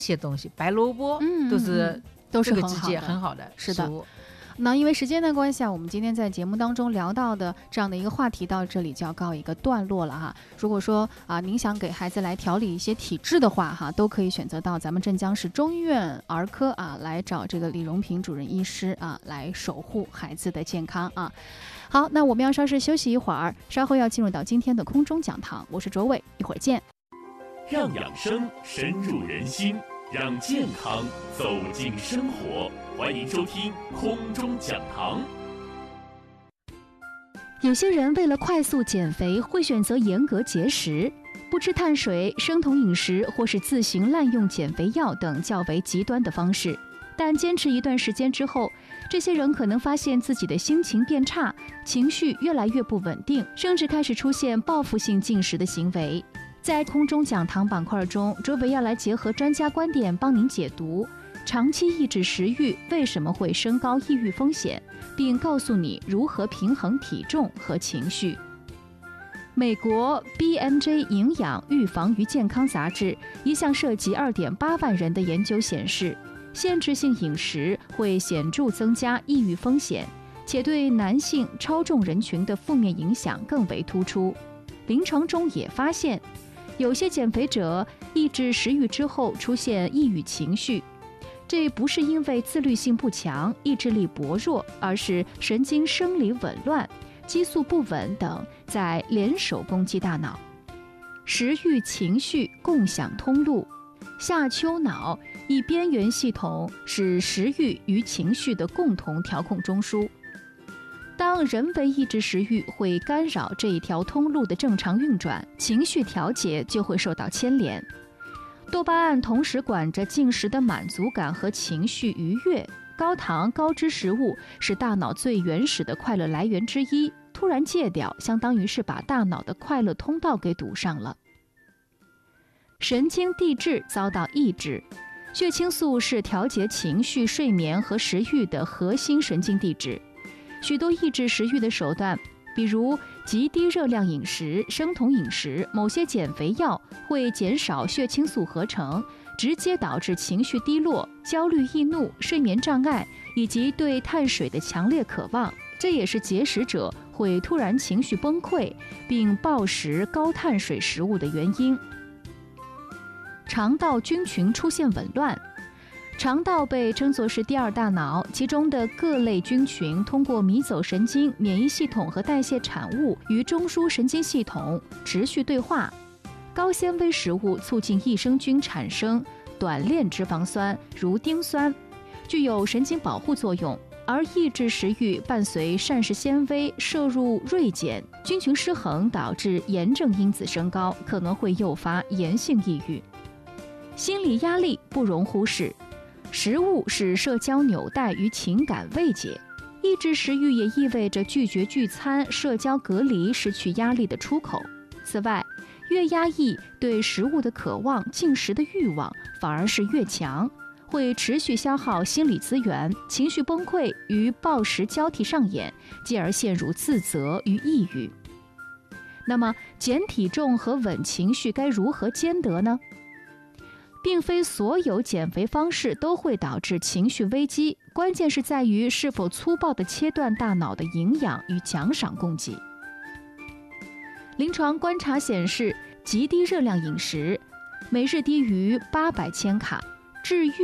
些东西，白萝卜都是这个季节很好的食物。 那因为时间的关系啊，我们今天在节目当中聊到的这样的一个话题到这里就要告一个段落了哈。如果说您想给孩子来调理一些体质的话哈，都可以选择到咱们镇江市中医院儿科来找这个李荣平主任医师来守护孩子的健康啊。好，那我们要稍事休息一会儿，稍后要进入到今天的空中讲堂，我是卓伟，一会儿见。 让养生深入人心，让健康走进生活，欢迎收听空中讲堂。 有些人为了快速减肥，会选择严格节食，不吃碳水、生酮饮食，或是自行滥用减肥药等较为极端的方式。但坚持一段时间之后，这些人可能发现自己的心情变差，情绪越来越不稳定，甚至开始出现报复性进食的行为。在空中讲堂板块中，卓伟要来结合专家观点帮您解读长期抑制食欲为什么会升高抑郁风险，并告诉你如何平衡体重和情绪。美国 BMJ 营养预防与健康杂志一项涉及 2.8 万人的研究显示，限制性饮食会显著增加抑郁风险，且对男性超重人群的负面影响更为突出。临床中也发现，有些减肥者抑制食欲之后出现抑郁情绪，这不是因为自律性不强、意志力薄弱，而是神经生理紊乱、激素不稳等在联手攻击大脑。食欲情绪共享通路，下丘脑一边缘系统是食欲与情绪的共同调控中枢。当人为抑制食欲，会干扰这一条通路的正常运转，情绪调节就会受到牵连。多巴胺同时管着进食的满足感和情绪愉悦，高糖高脂食物是大脑最原始的快乐来源之一，突然戒掉，相当于是把大脑的快乐通道给堵上了。神经递质遭到抑制，血清素是调节情绪、睡眠和食欲的核心神经递质。许多抑制食欲的手段，比如极低热量饮食、生酮饮食、某些减肥药，会减少血清素合成，直接导致情绪低落、焦虑易怒、睡眠障碍以及对碳水的强烈渴望。这也是节食者会突然情绪崩溃并暴食高碳水食物的原因。肠道菌群出现紊乱。肠道被称作是第二大脑，其中的各类菌群通过迷走神经、免疫系统和代谢产物与中枢神经系统持续对话。高纤维食物促进益生菌产生短链脂肪酸，如丁酸，具有神经保护作用。而抑制食欲伴随膳食纤维摄入锐减，菌群失衡导致炎症因子升高，可能会诱发炎性抑郁。心理压力不容忽视。食物是社交纽带与情感慰藉，抑制食欲也意味着拒绝聚餐、社交隔离，失去压力的出口。此外，越压抑对食物的渴望、进食的欲望反而是越强，会持续消耗心理资源，情绪崩溃与暴食交替上演，继而陷入自责与抑郁。那么，减体重和稳情绪该如何兼得呢？并非所有减肥方式都会导致情绪危机，关键是在于是否粗暴地切断大脑的营养与奖赏供给。临床观察显示，极低热量饮食，每日低于800千卡，治愈